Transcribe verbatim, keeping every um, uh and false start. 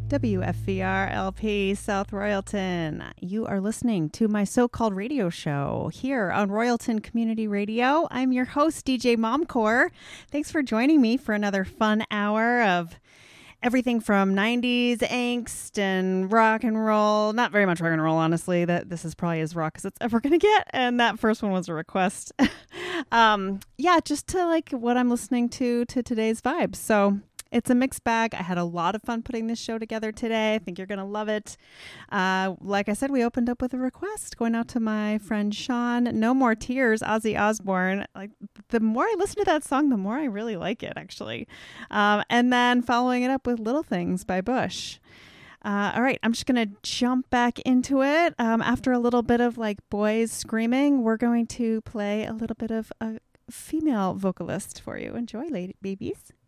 W F V R L P South Royalton. You are listening to my so-called radio show here on Royalton Community Radio. I'm your host, D J Momcore. Thanks for joining me for another fun hour of everything from nineties angst and rock and roll. Not very much rock and roll, honestly. That this is probably as rock as it's ever going to get. And that first one was a request. um, yeah, just to like what I'm listening to to today's vibes. So it's a mixed bag. I had a lot of fun putting this show together today. I think you're going to love it. Uh, like I said, we opened up with a request going out to my friend Sean. No More Tears, Ozzy Osbourne. Like the more I listen to that song, the more I really like it, actually. Um, and then following it up with Little Things by Bush. Uh, all right, I'm just going to jump back into it. Um, after a little bit of like boys screaming, we're going to play a little bit of a female vocalist for you. Enjoy, lady babies.